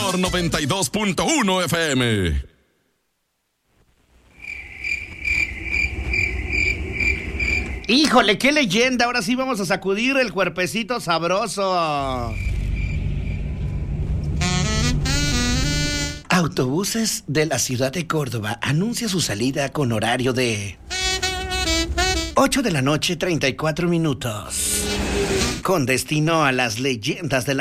Mejor 92.1 FM. Híjole, qué leyenda. Ahora sí vamos a sacudir el cuerpecito sabroso. Autobuses de la ciudad de Córdoba anuncia su salida con horario de 8 de la noche, 34 minutos. Con destino a las leyendas de la